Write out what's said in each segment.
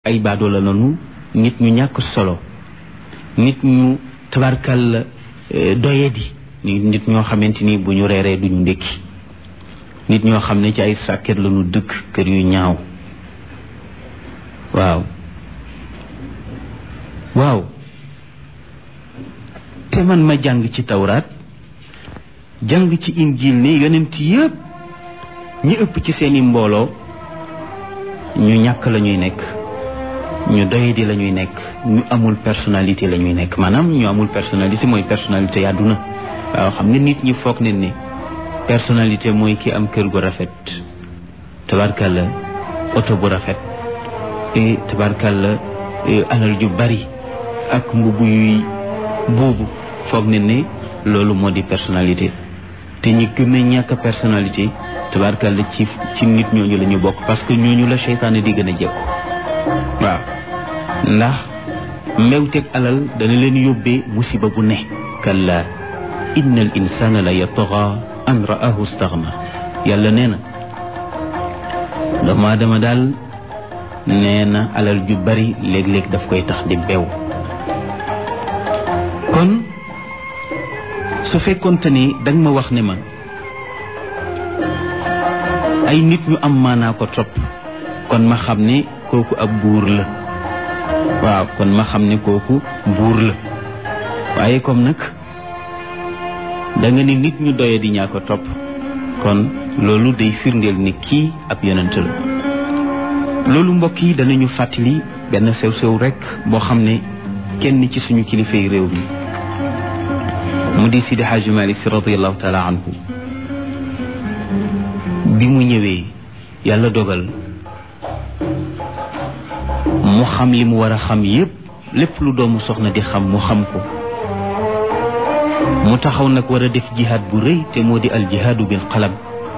ay baadoola nanu nit ñu ñàkk solo nit ñu tabarkal doyadi nit ñoo xamante ni bu ñu reeree duñu ndékki nit ñoo xam ne ci ay sàkket la ñu dëkk kër yu ñaaw waaw te man ma jàng ci tawraat jàng ci injil ne yonent yëpp ñi ëpp ci seeni mbooloo ñu ñàkk la ñuy nekk ñu doyadi la ñuy nekk ñu amul personnalité la ñuy nekk maanaam ñu amul personnalité mooy personnalité àdduna waaw xam nga nit ñi foog ne ni personnalité mooy ki am kër gu rafet tabarkalla oto bu rafet et tabarkalla alal ju bari ak mbubb yuy boobu foog ne ne loolu moo di personnalité te ñi gën a ñàkk personnalité tabarkalla ci nit ñooñu la ñu bokk parce que ñooñu la seytaane di gën a jekku waaw ndax mbewteeg alal dana leen yóbbee musiba bu ne kalla inna al insana la yatgha an ra'ahu istaghna yàlla nee na doomu aadama daal nee na alal ju bari léeg-léeg daf koy tax di bew kon su fekkoonte ni danga ma wax ne ma ay nit ñu am maanaa ko topp kon ma xam ne kooku ab buur la waaw kon ma xam ne kooku buur la waaye comme nag da nga ne nit ñu doye di ñaa ko topp kon loolu day firndeel ni kii ab yonent la loolu mbokk yi danañu fàttali benn sew-sew rek boo xam ne kenn ci suñu kilifay réew mi mu di Sidi Hadji Malick Sy radiyallahu taala anhu bi mu ñëwee yàlla dogal mu xam li mu war a xam yépp lépp lu doomu soxna di xam mu xam ko mu taxaw nag war a def jihaad bu rëy te moo di al jihaadu bil qalam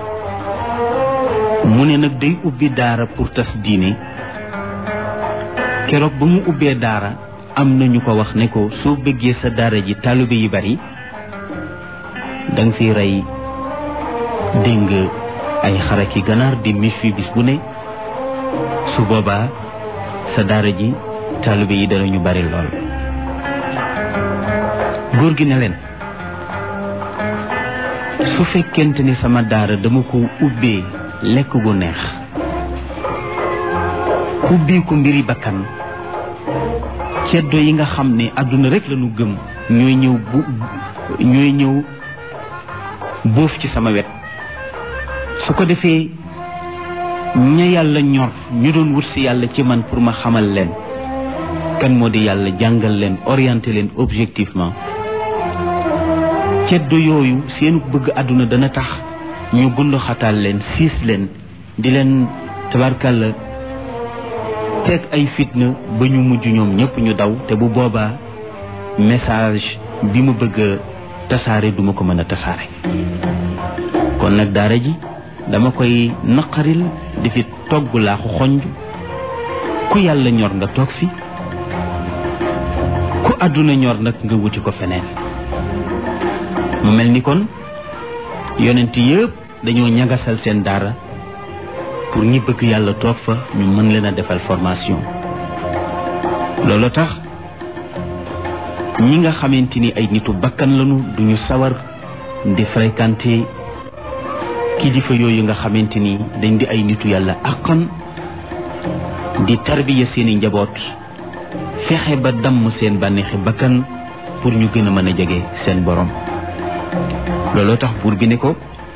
mu ne nag day ubbi daara pour tas diine keroog ba mu ubbee daara am na ñu ko wax ne ko soo bëggee sa daara ji taalibe yi bari danga fi rey dégg ay xaraki ganaar di mis fi bis bu ne su boobaa sa daara ji taalibe yi danañu bari lool góor gi ne leen su fekkente ni sama daara dama ko ubbee lekk gu neex ubbee ko mbiri bakkan ceddo yi nga xam ne àdduna rek lañu gëm ñooy ñëw boof ci sama wet su ko defee ña yàlla ñor ñu doon wut si yàlla ci man pour ma xamal leen kan moo di yàlla jàngal leen orienté leen objectivement ceddo yooyu seenu bëgg àdduna dana tax ñu gund xataal leen siis leen di leen tabarkàlla teg ay fitna ba ñu mujj ñoom ñëpp ñu daw te bu boobaa message bi mu bëgg a tasaare duma ko mën a tasaare kon nag daara ji dama koy naqaril di fi togg laaxu xonj ku yàlla ñor nga toog fi ku àdduna ñor nag nga wuti ko feneen mu mel ni kon yonent yëpp dañoo ñagasal seen daara pour ñi bëgg yàlla toog fa ñu mën leen a defal formation loolu tax ñi nga xamante ni ay nitu bakkan lañu duñu sawar di fréquenter kilifa yooyu nga xamante ni dañ di ay nitu yàlla àqan di tarbiya seeni njaboot fexe ba damm seen bànneexi bakkan pour ñu gën a mën a jege seen borom looloo tax buur bi ne ko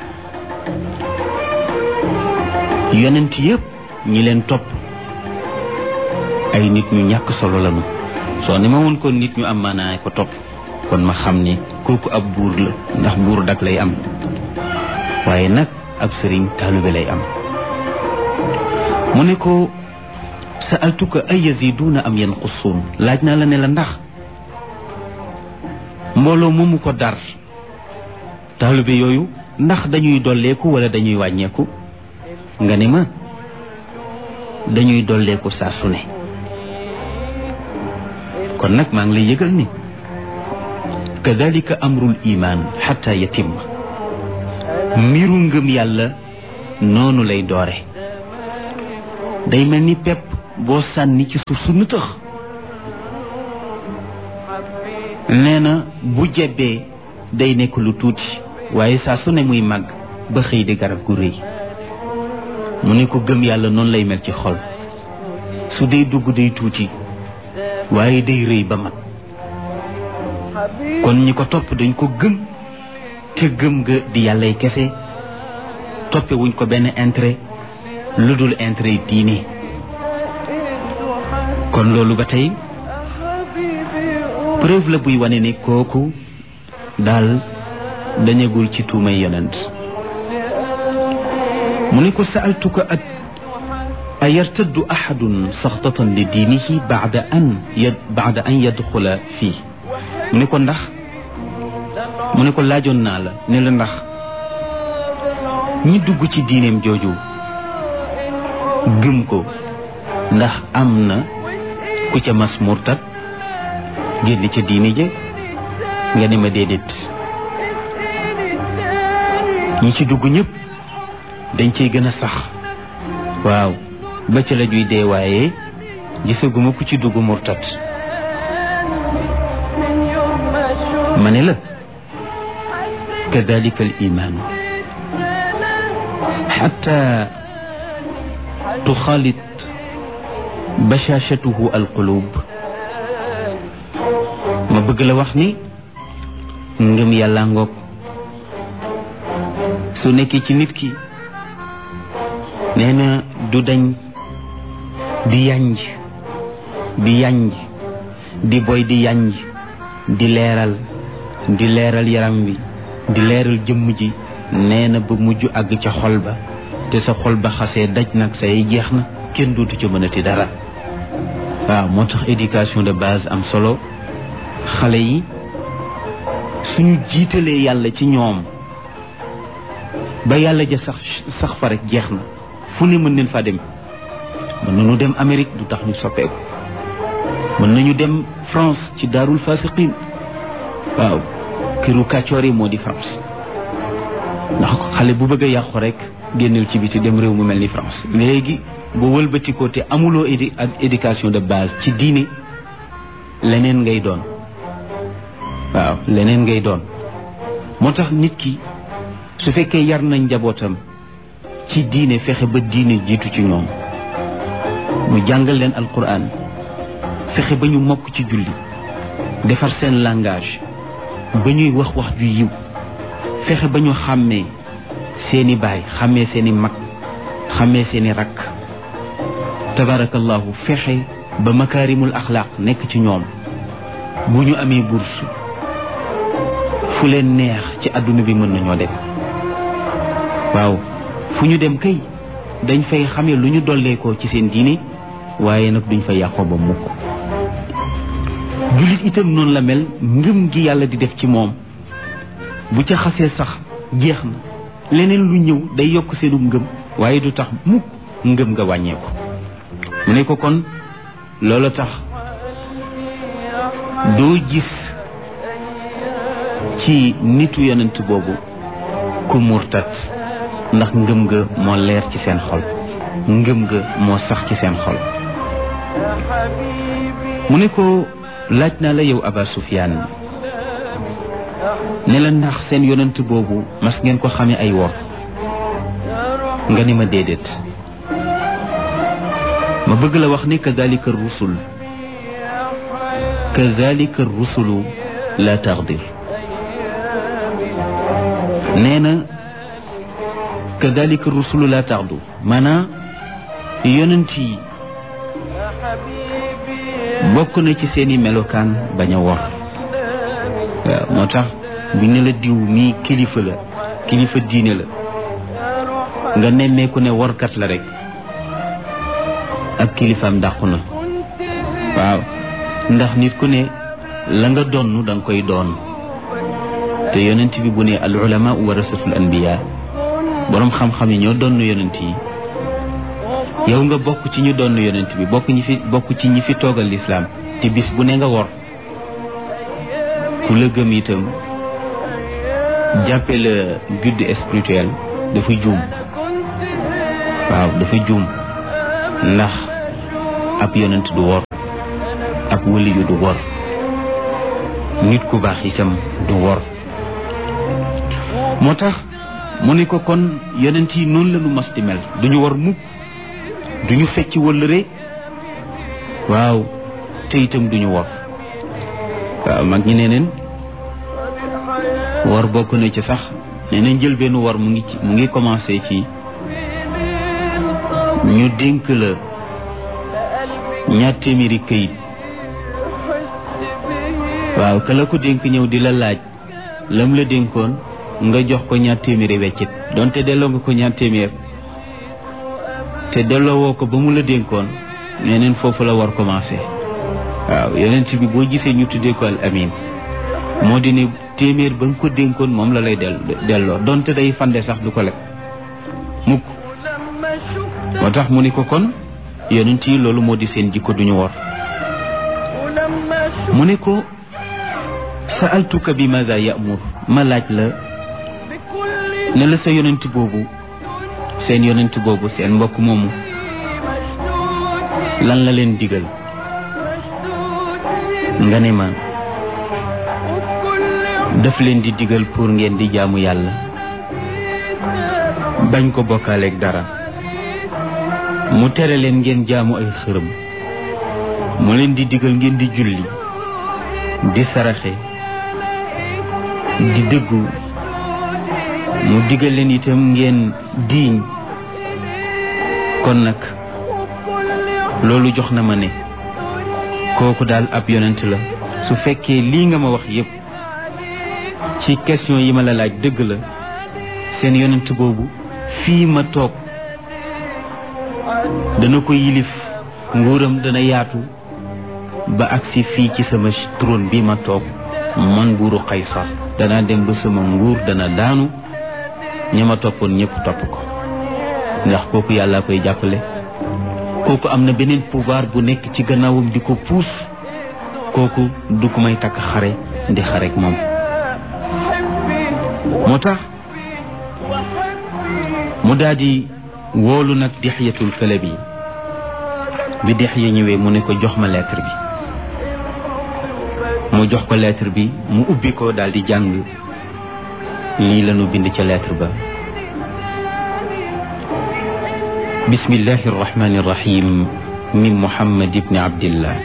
yonent yëpp ñi leen topp ay nit ñu ñàkk solo lañu soo ne ma woon kon nit ñu am maanaa ko topp kon ma xam ne kooku ab buur la ndax buur dak lay am waaye nag ab sëriñ taalibe lay am mu ne ko sa'altuka ay yaziduuna am yanqusuun laaj naa la ne la ndax mbooloo moomu ko dar taalibe yooyu ndax dañuy dolleeku wala dañuy wàññeeku nga ne ma dañuy dolleeku saa su ne kon nag maa ngi lay yëgal ni kadalika amrul iman xatta yatimma mbiru ngëm yàlla noonu lay doore day mel ni pepp boo sànni ci suuf su nëtëx nee na bu jebbee day nekk lu tuuti waaye saa su ne muy màgg ba xëy di garab gu rëy mu ne ko gëm yàlla noonu lay mel ci xol su dee dugg day tuuti waaye day rëy ba mat kon ñi ko topp dañ ko gëm te gëm nga di yàllay kese toppe wuñ ko benn intérêt lu dul intérêt diine kon loolu ba tey preuve la buy wane ne kooku daal dañagul ci tuumay yonent mu ne ko sa'altuka a yartaddu ahadun saxtatan li diinihi ba'da an yadxula fii mu ne ko ndax mu ne ko laajoon naa la ne la ndax ñi dugg ci diineem jooju gëm ko ndax am na ku ca mas murtad génn ca diine ja nga ne ma déedéet ñi ci dugg ñëpp dañ cey gën a sax waaw ba ca la juy dee waaye gisaguma ku ci dugg murtad ma ne la kadalika al iman xatta tuxaalit bashashatuhu al qulub ma bëgg la wax ni ngëm yàlla ngoog su nekkee ci nit ki nee na du dañ di yanj di boy di yanj di leeral yaram wi di leeral jëmm ji nee na ba mujj àgg ca xol ba te sa xol ba xasee daj nag say jeex na kenn dootu ca mënati dara waaw moo tax éducation de base am solo xale yi suñu jiitalee yàlla ci ñoom ba yàlla ja sax fa rek jeex na fu ne mën neen faa dem mën nañu dem Amérique du tax ñu soppeeku mën nañu dem France ci daarul fasiqin waaw këru kàccoor yi moo di France ndax xale bu bëgg a yàqu rek génnal ci biti dem réew mu mel ni France léegi boo wëlbatikoo te amuloo éducation de base ci diine leneen ngay doon waaw leneen ngay doon moo tax nit ki su fekkee yar nañ njabootam ci diine fexe ba diine jiitu ci ñoom mu jàngal leen alquran fexe ba ñu mokk ci julli defar seen langage ba ñuy wax ju yiw fexe ba ñu xàmmee seeni baay xàmmee seeni mag xàmmee seeni rakk tabarakallahu fexe ba makaarimul axlaaq nekk ci ñoom bu ñu amee bourse fu leen neex ci àdduna bi mën nañoo dem waaw fu ñu dem kay dañ fay xamee lu ñu dolleekoo ci seen diine waaye nag duñ fa yàqoo ba mukk jullit itam noonu la mel ngëm gi yàlla di def ci moom bu ca xasee sax jeex na leneen lu ñëw day yokk seenu ngëm waaye du tax mukk ngëm nga wàññeeku mu ne ko kon loolu tax doo gis ci nitu yonent boobu ku murtat ndax ngëm nga moo leer ci seen xol ngëm nga moo sax ci seen xol mu ne ko laaj naa la yow Aba Sufyaan ne la ndax seen yonent boobu mas ngeen ko xamee ay wor nga ni ma déedéet ma bëgg la wax ni kadalika rusulu la taxdir nee na kadalika rusulu la taxdu maanaam yonent yi bokk na ci seeni melokaan bañ a wor waaw moo tax bu ne la diw mii kilifa la kilifa diine la nga nemmeeku ne workat la rek ak kilifaam dàqu na waaw ndax nit ku ne la nga donn da nga koy doon te yonent bi bu ne al ulama warasatul anbiya boroom xam-xam yi ñoo donn yonent yi yow nga bokk ci ñu donn yonent bi bokk ci ñi fi toogal lislaam te bis bu ne nga wor ku la gëm itam jàppe la guide spirituel dafa juum waaw dafa juum ndax ab yonent du wor ab waliyu du wor nit ku baax itam du wor moo tax mu ne ko kon yonent yi noonu la ñu mas di mel duñu wor mukk duñu fecc wëllëre waaw te itam duñu wor waaw mag ñi nee neen wor bokk na ci sax nee nañ jël benn wor mu ngi commencé ci ñu dénk la 2 téeméeri këyit waaw ka la ko dénk ñëw di la laaj lam la dénkoon nga jox ko 2 téeméeri weccit donte delloo nga ko 2 téeméer te delloo woo ko ba mu la dénkoon nee neen foofu la war commencé waaw yonent bi boo gisee ñu tuddee ko al amin moo di ne téeméer ba nga ko dénkoon moom la lay delloo donte day fande sax du ko lekk mukk moo tax mu ni ko kon yonent yi loolu moo di seen jikko duñu wor mu ne ko sa'altuka bi maada ya'mur ma laaj la ne la sa yonent boobu seen yonent boobu seen mbokk moomu lan la leen digal nga ne ma daf leen di digal pour ngeen di jaamu yàlla bañ ko bokkaaleeg dara mu tere leen ngeen jaamu ay xërëm mu leen di digal ngeen di julli di saraxe di dëggu mu digal leen itam ngeen diiñ kon nag loolu jox na ma ne kooku daal ab yonent la su fekkee lii nga ma wax yépp ci question yi ma la laaj dëgg la seen yonent boobu fii ma toog dana ko yilif nguuram dana yaatu ba agsi fii ci sama trône bi ma toog man buuru Qaysar dana dem ba sama nguur dana daanu ña ma toppoon ñëpp topp ko ndax kooku yàlla koy jàppale kooku am na beneen pouvoir bu nekk ci gannaawam di ko puus kooku du ko may takk xare di xarek moom moo tax mu daldi woolu nag Dihyatul Kalabi bi Dihya ñëwee mu ne ko jox ma lettre bi mu jox ko lettre bi mu ubbi ko daldi jàng lii lañu bind ca lettre ba bismillahi arrahmani irrahim min Muhammad ibni Abdillah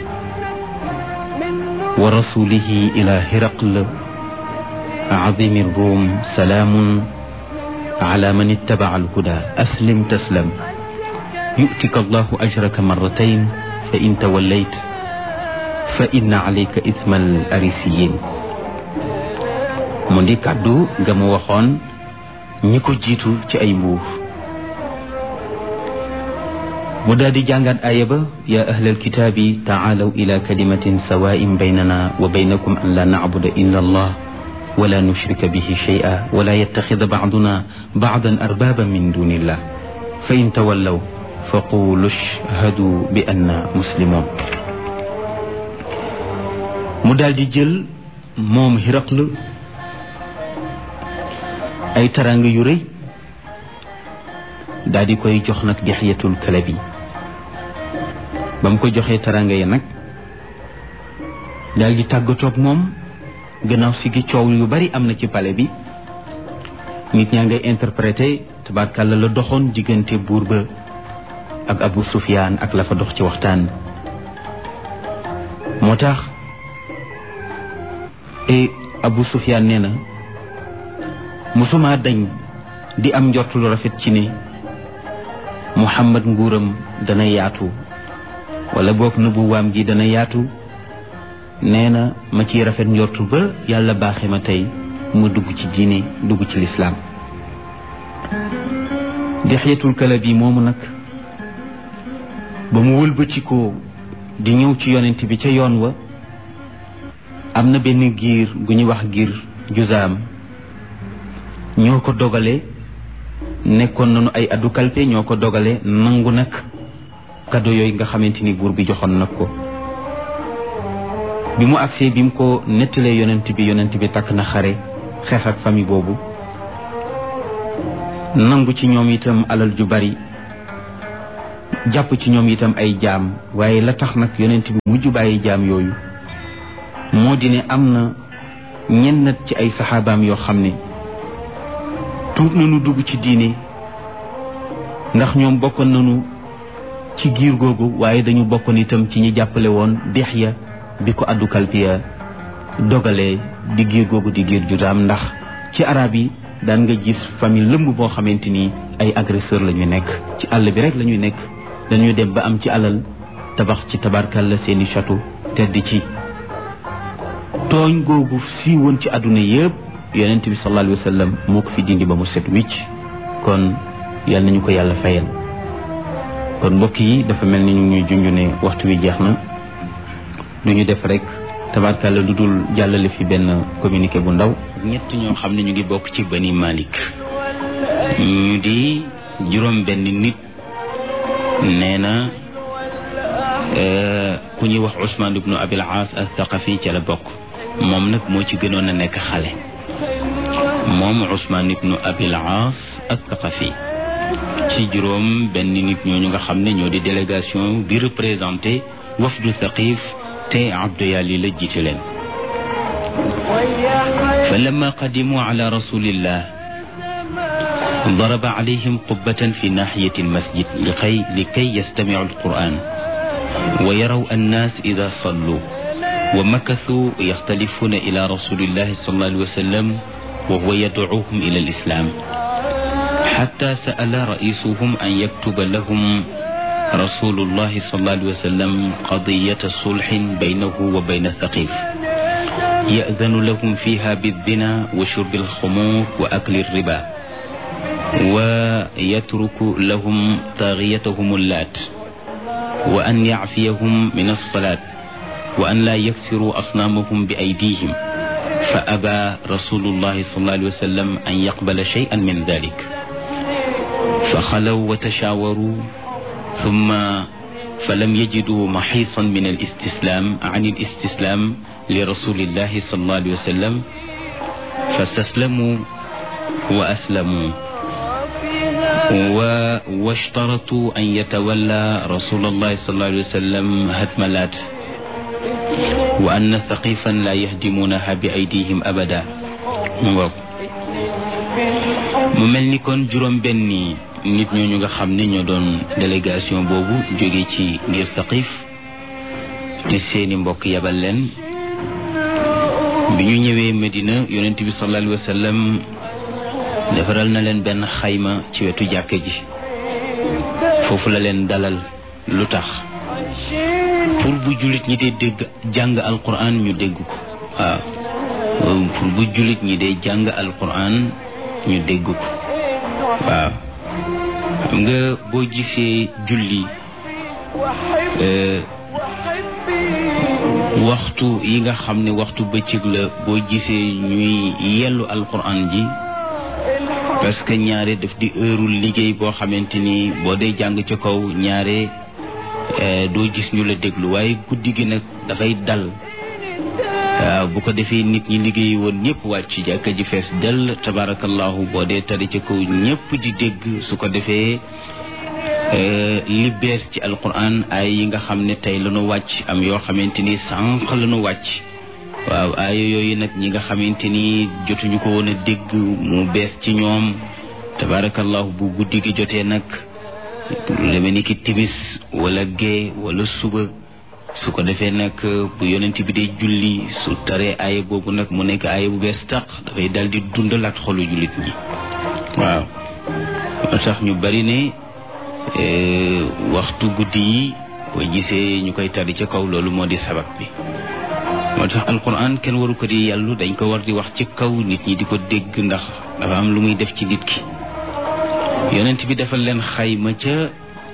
wa rasulihi ila Hiraql عظيم الروم سلام على من اتبع الهدى أسلم تسلم يؤتك الله أجرك مرتين فإن توليت فإن عليك إثم الأريسيين mu di kàddu nga mu waxoon ñi ko jiitu ci ay mbuur mu daal di jàngaat aaya ba yaa ahlal kitaabi taalaw ila kalimatin sawaa'in baynana wa baynakum an la na'buda illa allah ولا نشرك به شيئا ولا يتخذ بعضنا بعضا أربابا من دون الله فإن تولوا فقولوا اشهدوا بأننا مسلمون mu daal di jël moom Hiraql ay taraanga yu rëy daal di koy jox nag Dihyatul Kalabi ba mu ko joxee taraanga yi nag daal di tàggatoog moom gannaaw si gi coow yu bari am na ci palais bi nit ñaa ngay interprété tabarkàlla la doxoon diggante buur ba ak Abu Sufyaan ak la fa dox ci waxtaan moo tax Abu Sufyaan nee na musuma dañ di am njort lu rafet ci ne Muhammad nguuram dana yaatu wala boog nubuwaam gi dana yaatu nee na ma ciy rafet njortu ba yàlla baaxe ma tey mu dugg ci diine dugg ci lislaam Dihyatul Kalabi moomu nag ba mu wëlbatikoo di ñëw ci yonent bi ca yoon wa am na benn giir gu ñuy wax giir Juzaam ñoo ko dogale nekkoon nañu ay addu kalpe ñoo ko dogale nangu nag kado yooyu nga xamante ni buur bi joxoon nag ko bi mu agsee bi mu ko nettalee yonent bi takk na xare xeex ak famille boobu nangu ci ñoom itam alal ju bari jàpp ci ñoom itam ay jaam. waaye la tax nag yonent bi mujj bàyyi jaam yooyu moo di ne am na ñenn ci ay saxaabaam yoo xam ne tuub nañu dugg ci diine ndax ñoom bokkoon nañu ci giir googu, waaye dañu bokkoon itam ci ñi jàppale woon Dihya bi ko addu kalpiya dogalee di giir googu di giir Judaam. ndax ci arab yi daan nga gis famille lëmb boo xamante ni ay agresseur la ñu nekk ci àll bi rek la ñuy nekk, dañuy dem ba am ci alal tabax ci tabarkalla seeni château tedd ci. tooñ googu si woon ci àdduna yëpp yonent bi sallallahu alayhi wa sallam moo ko fi dindi ba mu set wicc. kon yal nañu ko yàlla fayal. kon mbokk yi dafa mel ni ñu ngi ñuy junj ne waxtu wi jeex na, du ñu def rek tabarkalla lu dul jàllale fi benn communiqué bu ndaw. ñett ñoo xam ne ñu ngi bokk ci Bani Malik, ñu di juróom benn nit. nee na ku ñuy wax Ousmane ibnu Abil Aas al-Thaqafi ca la bokk. moom nag moo ci gënoon a nekk xale, moom Ousmane ibnu Abil Aas al-Thaqafi. ci juróom benn nit ñooñu nga xam ne ñoo di délégation bi représenté wafdu Thaqif te Abdu Yali la jiite leen. fa lamma qadimu ala rasulillah daraba alayhim qubbatan fi naxiyati almasjid likay yastamicu alquran wa yaraw annas ida sallu wa makathuu yaxtalifuna ila rasulillahi sallallahu alayhi wa sallam wa huwa yadcuuhum ila alislam xatta sa'ala raisuhum an yaktuba lahum rasulullahi sallallahu alayhi wa sallam qadiyata sulxin baynahu wa bayna Thaqif ya'danu lahum fiha biddina wa shurbi alxumur wa akli alriba wa yatruku lahum taagiyatahum allaat wa an yacfiyahum min alsalaat wa an laa yaksiru asnaamahum bi aydihim fa abaa rasulullahi sallallahu alayhi wa sallam an yaqbala shay'an min dalik fa xalaw wa tashaawaru thumma falam yajidu maxiisan min alistislaam an alistislaam li rasulillahi sallallahu alayhi wa sallam fastaslamuu wa aslamuu واشترطوا أن يتولى رسول الله صلى الله عليه وسلم هدملات وأن ثقيفا لا يهدمونها بأيديهم أبدا. mu mel ni kon juróom benni nit ñooñu nga xam ne ñoo doon délégation boobu jóge ci ngir Thaqif te seeni mbokk yabal leen. bi ñu ñëwee Medina yonent bi sallallahu alayhi wa sallam defaral na leen benn xayma ci wetu jàkka ji, foofu la leen dalal. lu tax? pour bu jullit ñi dee dégg jàng alquran ñu dégg ko. waaw pour bu jullit ñi dee jàng alquran ñu dégg ko. waaw xam nga boo gisee julli waxtu yi nga xam ne waxtu bëccëg la, boo gisee ñuy yellu alquran ji parce que ñaare daf di heurul liggéey boo xamante ni boo dee jàng ca kaw ñaare doo gis ñu la déglu, waaye guddi gi nag dafay dal. waaw bu ko defee nit ñi liggéey woon ñëpp wàcc jàkka ji fees dell tabarakallahu, boo dee tari ca kaw ñëpp di dégg. su ko defee li bees ci alquran ay yi nga xam ne tey lañu wàcc, am yoo xamante ni sànq lañu wàcc. waaw aaya yooyu nag ñi nga xamante ni jotuñu ko woon a dégg mu bees ci ñoom tabarakallahu, bu guddi gi jotee nag lu demee ni ki timis wala gee wala suba, su ko defee nag bu yonent bi dee julli su taree aaya boobu nag mu nekk aaya bu bees tàq, dafay daal di dundalaat xolu jullit ñi. waaw moo tax ñu bari ne waxtu guddi yi boo gisee ñu koy tari ca kaw, loolu moo di sabab bi. moo tax alquran kenn waru ko di yàllu, dañ ko war di wax ci kaw nit ñi di ko dégg, ndax dafa am lu muy def ci nit ki. yonent bi defal leen xayma ca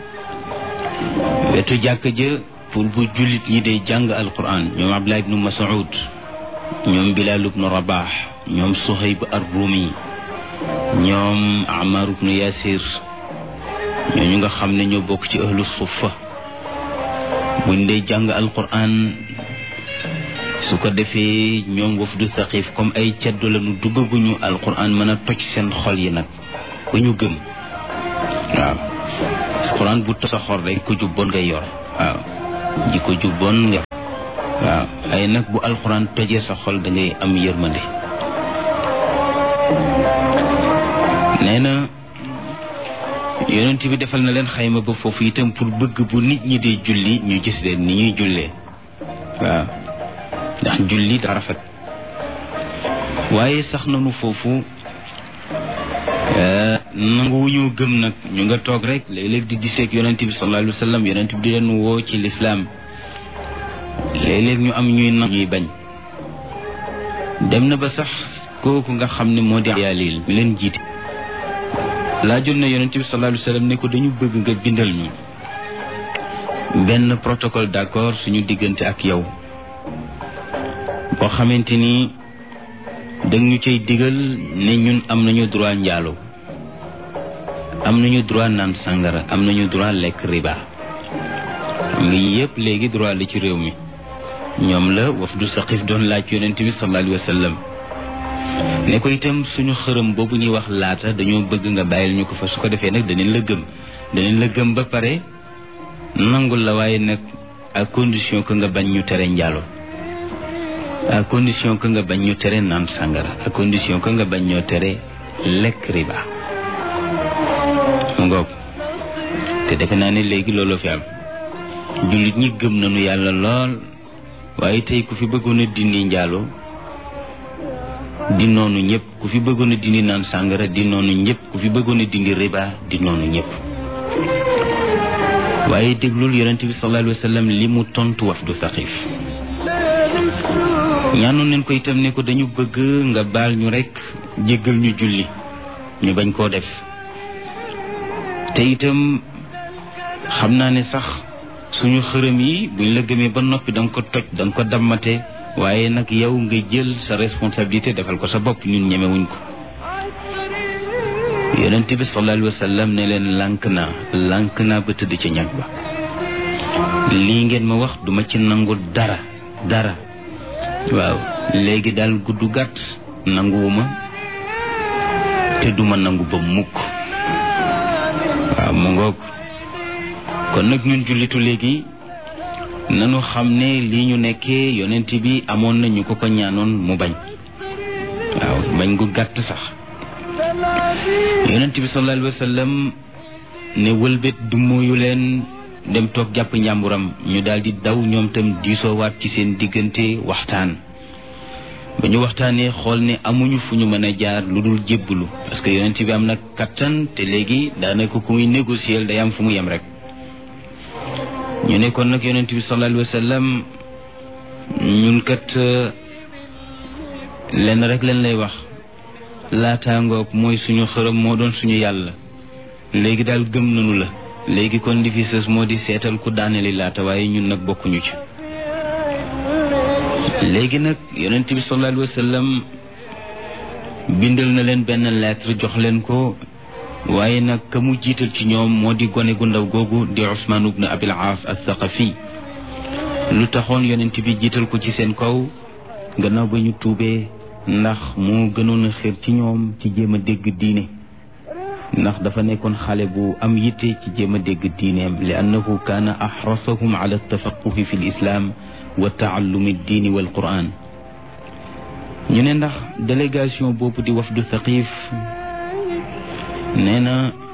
wetu jàkka ja pour bu jullit ñi dee jàng alquran. ñoom Abdullah ibnu Mas'ud, ñoom Bilal ibnu Rabah, ñoom Suhayb ar-Rumi, ñoom Ammar ibnu Yasir, ñooñu nga xam ne ñoo bokk ci ahlu suffa. buñ dee jàng alquran su ko defee ñoom wafdu Thaqif comme ay ceddo lañu duggaguñu alquran mën a toj seen xol yi nag ba ñu gëm. waaw alxuraan bu sa xol rek ko jubboon ngay yor waaw ji ko jubboon nga waaw ay nag bu alxuraan tojee sa xol da ngay am yërmande nee na yonent bi defal na leen xayma ba foofu itam pour bëgg bu nit ñi di julli ñu gis leen ni ñuy jullee waaw ndax julli daa rafet waaye sax nañu foofu nanguwuñu gëm nag ñu nga toog rek léeg-léeg di diseeg yonent bi sallallahu alayhi wa sallam yonent bi di leen woo ci lislaam léeg-léeg ñu am ñuy nangu ñuy bañ dem na ba sax kooku nga xam ne moo di Yaalil mi leen jiite laajoon na yonent bi sallallahu alayhi wa sallam ne ko dañu bëgg nga bindal ñu benn protocole d'accord suñu diggante ak yow boo xamante ni dang ñu cay digal ne ñun am nañu droit njaalo am nañu droit naan sàngara am nañu droit lekk riba xam nga yëpp léegi droit la ci réew mi ñoom la wafdu Saqif doon laaj yonent bi sallallahu alayhi wa sallam ne ko itam suñu xërëm boobu ñuy wax laata dañoo bëgg nga bàyyil ñu ko fa su ko defee nag danañ la gëm ba pare nangul la waaye nag à condition que nga bañ ñu tere njaalo à condition que nga bañ ñu tere naan sàngara à condition que nga bañ ñoo tere lekk riba mu ngoog te defe naa ne léegi looloo fi am jullit ñi gëm nañu yàlla lool waaye tey ku fi bëggoon a dindi njaalo di noonu ñëpp ku fi bëggoon a dindi naan sàngara di noonu ñëpp ku fi bëggoon a dindi riba di noonu ñëpp waaye déglul yonent bi sallallahu alayhi wa sallam li mu tontu wafdu Saqif ñaanoon nañ ko itam ne ko dañu bëgg nga baal ñu rekk jéggal ñu julli ñu bañ koo def te itam xam naa ne sax suñu xërëm yi buñ la gëmee ba noppi danga ko toj danga ko dammate waaye nag yow nga jël sa responsabilité defal ko sa bopp ñun ñemewuñ ko yonent bi sallallahu alayhi wa sallam ne leen lànk naa ba tëdd ca ñag ba lii ngeen ma wax duma ci nangu dara waaw léegi daal gudd gàtt nanguwuma te duma nangu ba mukk waaw mu ngoog kon nag ñun jullitu léegi nanu xam ne lii ñu nekkee yonent bi amoon na ñu ko ñaanoon mu bañ waaw bañ gu gàtt sax yonent bi sallallahu alayhi wa sallam ne wëlbét du mooyu leen dem toog jàpp njàmburam ñu daal di daw ñoom tam diisoowaat ci seen diggante waxtaan ba ñu waxtaanee xool ne amuñu fu ñu mën a jaar lu dul jébbalu parce que yonent bi am na kattan te léegi daanaka ku muy négocier day am fu mu yem rek ñu ne kon nag yonent bi sallallahu alayhi wa sallam ñun kat lenn rek leen lay wax laataangoog mooy suñu xërëm moo doon suñu yàlla léegi daal gëm nañu la léegi kon li fi sës moo di seetal ku daaneli laata waaye ñun nag bokkuñu ci léegi nag yonent bi sallallahu alayhi wa sallam bindal na leen benn lettre jox leen ko waaye nag ka mu jiital ci ñoom moo di gone gu ndaw googu di Usmaan ibn Abil Aas al-Thaqafi lu taxoon yonent bi jiital ko ci seen kaw gannaaw ba ñu tuubee ndax moo gënoon a xër ci ñoom ci jéem a dégg diine ndax dafa nekkoon xale bu am yitte ci jéem a dégg diineem li annahu kaana axrasahum ala tafaquhi fi lislaam wa taallumi diini wal quran ñu ne ndax délégation boobu di wafdu Saqif nee na